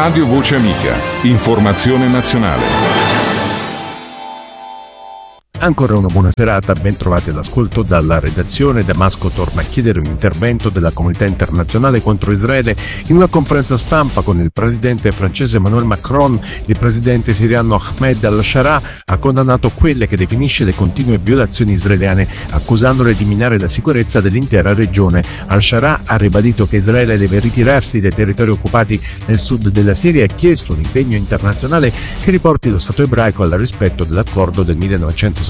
Radio Voce Amica. Informazione nazionale. Ancora una buona serata, ben trovati all'ascolto dalla redazione. Damasco torna a chiedere un intervento della comunità internazionale contro Israele. In una conferenza stampa con il presidente francese Emmanuel Macron, il presidente siriano Ahmed al-Shara ha condannato quelle che definisce le continue violazioni israeliane, accusandole di minare la sicurezza dell'intera regione. Al-Shara ha ribadito che Israele deve ritirarsi dai territori occupati nel sud della Siria e ha chiesto un impegno internazionale che riporti lo Stato ebraico al rispetto dell'accordo del 1974.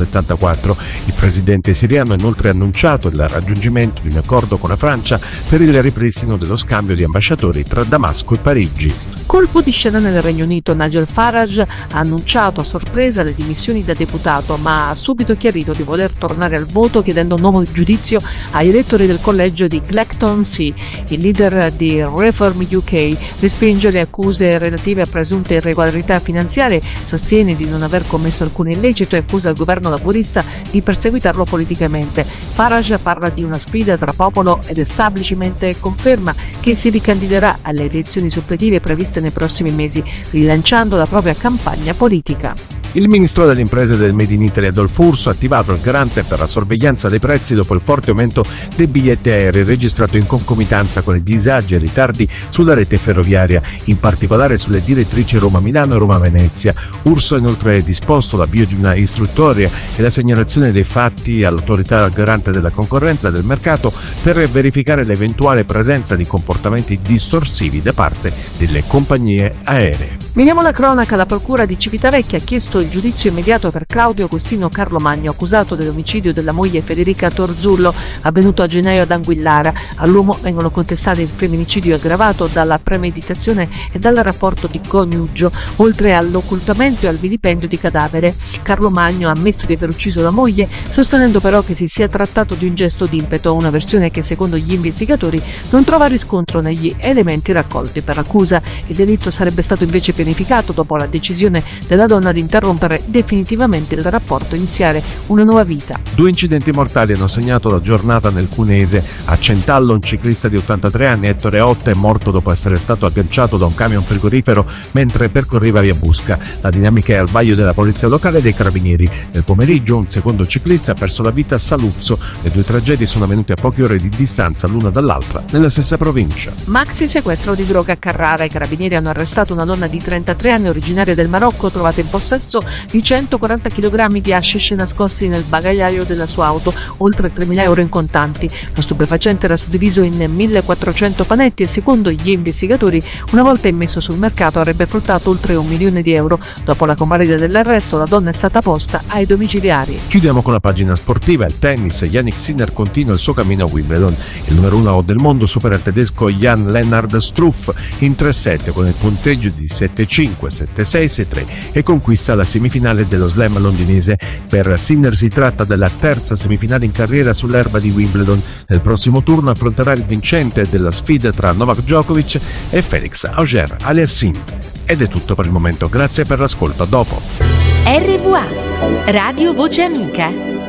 Il presidente siriano ha inoltre annunciato il raggiungimento di un accordo con la Francia per il ripristino dello scambio di ambasciatori tra Damasco e Parigi. Colpo di scena nel Regno Unito. Nigel Farage ha annunciato a sorpresa le dimissioni da deputato, ma ha subito chiarito di voler tornare al voto, chiedendo un nuovo giudizio ai rettori del collegio di Clacton-Sea. Il leader di Reform UK respinge le accuse relative a presunte irregolarità finanziarie, sostiene di non aver commesso alcun illecito e accusa il governo laburista di perseguitarlo politicamente. Farage parla di una sfida tra popolo ed establishment e conferma che si ricandiderà alle elezioni suppletive previste nei prossimi mesi, rilanciando la propria campagna politica. Il ministro delle imprese del Made in Italy Adolfo Urso ha attivato il garante per la sorveglianza dei prezzi dopo il forte aumento dei biglietti aerei registrato in concomitanza con i disagi e ritardi sulla rete ferroviaria, in particolare sulle direttrici Roma-Milano e Roma-Venezia. Urso ha inoltre disposto l'avvio di una istruttoria e la segnalazione dei fatti all'autorità garante della concorrenza del mercato per verificare l'eventuale presenza di comportamenti distorsivi da parte delle compagnie aeree. Veniamo alla cronaca. La procura di Civitavecchia ha chiesto il giudizio immediato per Claudio Agostino Carlo Magno, accusato dell'omicidio della moglie Federica Torzullo, avvenuto a gennaio ad Anguillara. All'uomo vengono contestati il femminicidio aggravato dalla premeditazione e dal rapporto di coniugio, oltre all'occultamento e al vilipendio di cadavere. Carlo Magno ha ammesso di aver ucciso la moglie, sostenendo però che si sia trattato di un gesto d'impeto, una versione che secondo gli investigatori non trova riscontro negli elementi raccolti per l'accusa. Il delitto sarebbe stato invece pianificato dopo la decisione della donna di interrompere definitivamente il rapporto e iniziare una nuova vita. 2 incidenti mortali hanno segnato la giornata nel Cuneese. A Centallo un ciclista di 83 anni, Ettore Otta, è morto dopo essere stato agganciato da un camion frigorifero mentre percorreva via Busca. La dinamica è al vaglio della polizia locale e dei carabinieri. Nel pomeriggio un secondo ciclista ha perso la vita a Saluzzo. Le 2 tragedie sono avvenute a poche ore di distanza l'una dall'altra nella stessa provincia. Maxi sequestro di droga a Carrara. I carabinieri hanno arrestato una donna di 33 anni originaria del Marocco, trovata in possesso di 140 kg di hashish nascosti nel bagagliaio della sua auto, oltre 3.000 euro in contanti. Lo stupefacente era suddiviso in 1.400 panetti e secondo gli investigatori, una volta immesso sul mercato, avrebbe fruttato oltre 1 milione di euro. Dopo la convalida dell'arresto, la donna è stata posta ai domiciliari. Chiudiamo con la pagina sportiva. Il tennis. Yannick Sinner continua il suo cammino a Wimbledon. Il numero 1 del mondo supera il tedesco Jan Lennard Struff in 3-7 con il punteggio di 7-5, 7-6, 6-3 e conquista la semifinale dello slam londinese. Per Sinner si tratta della terza semifinale in carriera sull'erba di Wimbledon. Nel prossimo turno affronterà il vincente della sfida tra Novak Djokovic e Felix Auger-Aliassime. Ed è tutto per il momento, grazie per l'ascolto, a dopo. RVA, Radio Voce Amica.